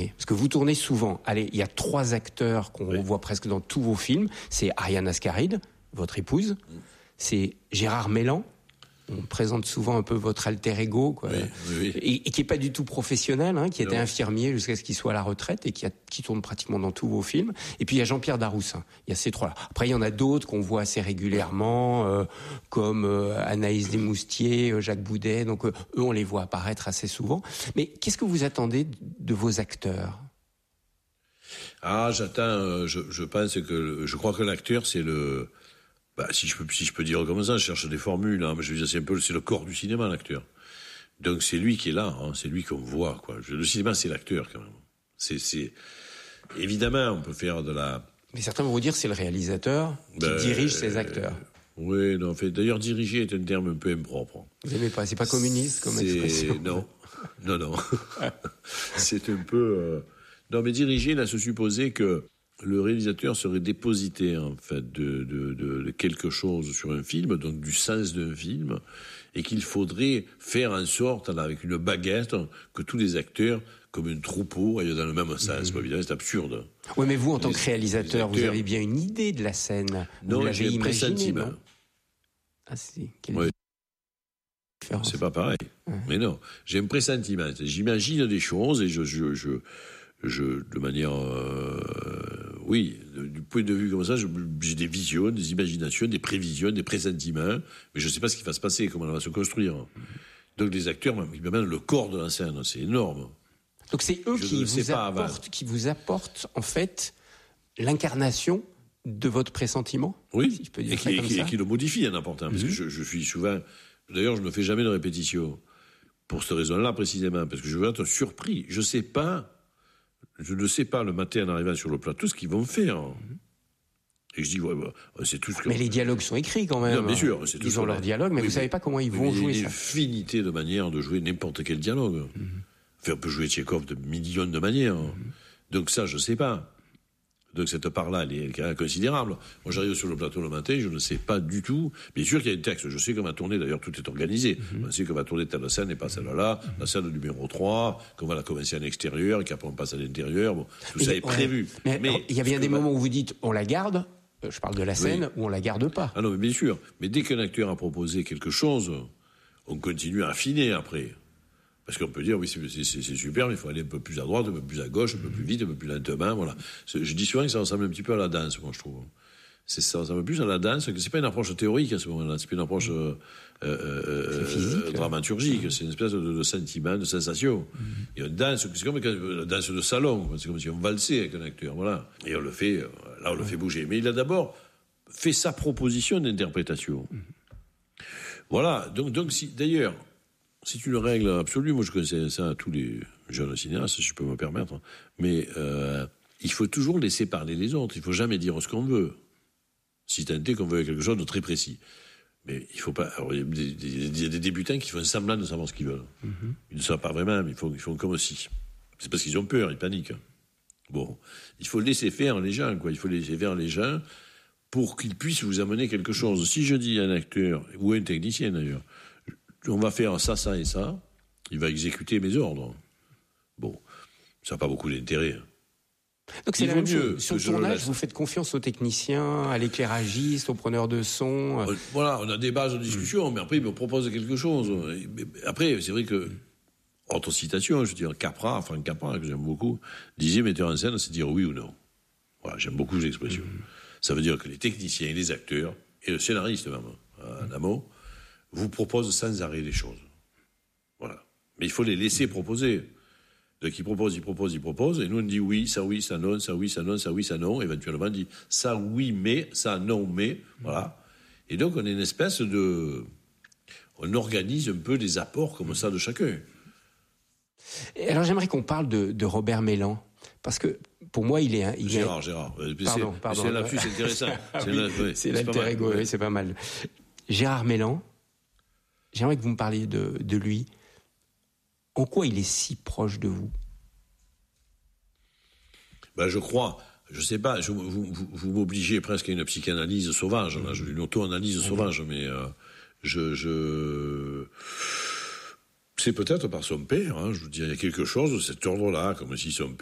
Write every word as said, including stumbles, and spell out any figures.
tournez? Parce que vous tournez souvent. Allez, il y a trois acteurs qu'on oui. voit presque dans tous vos films. C'est Ariane Ascaride, votre épouse. Mm. C'est Gérard Mellan. On présente souvent un peu votre alter ego, quoi. Oui, oui, oui. Et, et qui est pas du tout professionnel, hein, qui non. était infirmier jusqu'à ce qu'il soit à la retraite et qui, a, qui tourne pratiquement dans tous vos films. Et puis il y a Jean-Pierre Daroussin. Il y a ces trois-là. Après il y en a d'autres qu'on voit assez régulièrement, euh, comme euh, Anaïs Desmoustiers, euh, Jacques Boudet. Donc euh, eux on les voit apparaître assez souvent. Mais qu'est-ce que vous attendez de vos acteurs? Ah, j'attends. Euh, je, je pense que je crois que l'acteur c'est le Bah, si je peux, si je peux dire comme ça, je cherche des formules, hein, mais je veux dire, c'est un peu, c'est le corps du cinéma, l'acteur. Donc, c'est lui qui est là, hein, c'est lui qu'on voit, quoi. Le cinéma, c'est l'acteur, quand même. C'est, c'est, évidemment, on peut faire de la... Mais certains vont vous dire, c'est le réalisateur qui ben, dirige ses acteurs. Euh, oui, non, en fait, d'ailleurs, diriger est un terme un peu impropre. Vous n'aimez pas, c'est pas communiste comme c'est... expression. Non, non, non. C'est un peu, euh... non, mais diriger, là, se supposer que le réalisateur serait dépositaire en fait de, de, de, de quelque chose sur un film, donc du sens d'un film, et qu'il faudrait faire en sorte, là, avec une baguette, que tous les acteurs, comme un troupeau, aillent dans le même sens. Mmh. Évidemment, c'est absurde. Oui, mais vous, en tant les, que réalisateur, acteurs, vous avez bien une idée de la scène. Non, vous l'avez j'ai un imaginé, pressentiment. Non ah si. Quelle oui. C'est pas pareil. Ouais. Mais non, j'ai un pressentiment. J'imagine des choses et je, je, je Je, de manière, euh, oui, du point de vue comme ça, je, j'ai des visions, des imaginations, des prévisions, des pressentiments, mais je ne sais pas ce qui va se passer, comment elle va se construire. Donc les acteurs, même le corps de la scène, c'est énorme. Donc c'est eux qui vous, apportent, qui vous apportent, en fait, l'incarnation de votre pressentiment. Oui, si je peux dire et, ça qui, comme et, qui, ça. et qui le modifie en apportant, parce mm-hmm. que je, je suis souvent, d'ailleurs je ne fais jamais de répétition, pour cette raison-là précisément, parce que je veux être surpris. Je ne sais pas Je ne sais pas le matin en arrivant sur le plateau ce qu'ils vont faire. Et je dis, ouais, bah, c'est tout ce que... Mais les dialogues sont écrits quand même. Non, bien sûr. C'est tout ils ont leurs dialogues, mais oui, vous ne savez pas comment ils vont oui, jouer il y a ça. une infinité de manières de jouer n'importe quel dialogue. Mm-hmm. Enfin, on peut jouer Tchekhov de millions de manières. Mm-hmm. Donc ça, je ne sais pas. Donc cette part-là, elle est considérable. Moi, j'arrive sur le plateau le matin, je ne sais pas du tout. Bien sûr qu'il y a un texte, je sais qu'on va tourner, d'ailleurs tout est organisé. Mm-hmm. On sait qu'on va tourner telle scène et pas celle-là, mm-hmm. la scène numéro trois, qu'on va la commencer à l'extérieur, et qu'après on passe à l'intérieur. Bon, tout et ça est ouais. prévu. Mais, mais il y a bien des moments va... où vous dites, on la garde, je parle de la scène, oui. ou on la garde pas. Ah non, mais bien sûr. Mais dès qu'un acteur a proposé quelque chose, on continue à affiner après. Parce qu'on peut dire, oui, c'est, c'est, c'est super, mais il faut aller un peu plus à droite, un peu plus à gauche, un peu plus vite, un peu plus lentement, voilà. Je dis souvent que ça ressemble un petit peu à la danse, moi, je trouve. C'est, ça ressemble plus à la danse, que c'est pas une approche théorique à ce moment-là, c'est pas une approche euh, euh, physique, euh, dramaturgique, c'est une espèce de, de sentiment, de sensation. Mm-hmm. Il y a une danse, c'est comme la danse de salon, c'est comme si on valsait avec un acteur, voilà. Et on le fait, là, on le fait bouger. Mais il a d'abord fait sa proposition d'interprétation. Mm-hmm. Voilà, donc, donc si, d'ailleurs, c'est une règle absolue. Moi, je connaissais ça à tous les jeunes cinéastes, si je peux me permettre. Mais euh, il faut toujours laisser parler les autres. Il ne faut jamais dire ce qu'on veut. Si tant est qu'on veut quelque chose de très précis. Mais il faut pas. Alors, il y a des, des, des débutants qui font semblant de savoir ce qu'ils veulent. Mm-hmm. Ils ne savent pas vraiment, mais ils font, ils font comme si. C'est parce qu'ils ont peur, ils paniquent. Bon, il faut laisser faire les gens, quoi. Il faut laisser faire les gens pour qu'ils puissent vous amener quelque chose. Si je dis à un acteur ou à un technicien d'ailleurs, on va faire ça, ça et ça, il va exécuter mes ordres. Bon, ça n'a pas beaucoup d'intérêt. Donc c'est il la même chose. Sur le tournage, vous faites confiance aux techniciens, à l'éclairagiste, aux preneurs de son. Euh, voilà, on a des bases de discussion, mmh. mais après, ils me proposent quelque chose. Après, c'est vrai que, autre citation, je veux dire, Capra, Franck Capra, que j'aime beaucoup, disait metteur en scène, c'est dire oui ou non. Voilà, j'aime beaucoup l'expression. Mmh. Ça veut dire que les techniciens et les acteurs, et le scénariste même, en amont, vous proposent sans arrêt des choses. Voilà. Mais il faut les laisser proposer. Donc ils proposent, ils proposent, ils proposent, et nous on dit oui, ça oui, ça non, ça oui, ça non, ça oui, ça non, éventuellement on dit ça oui, mais, ça non, mais, voilà. Et donc on est une espèce de... On organise un peu les apports comme ça de chacun. Et alors j'aimerais qu'on parle de, de Robert Mellan, parce que pour moi il est... Il Gérard, est... Gérard. Pardon, c'est, pardon. C'est un lapsus intéressant. Ah c'est oui, la, oui, c'est, c'est l'alter ego, oui, c'est pas mal. Gérard Mellan, j'aimerais que vous me parliez de, de lui. En quoi il est si proche de vous ? Ben, je crois, je sais pas, je, vous, vous, vous m'obligez presque à une psychanalyse sauvage, là, une auto-analyse mmh. sauvage, mais euh, je, je... C'est peut-être par son père, hein, je vous dis, il y a quelque chose de cet ordre-là, comme si son père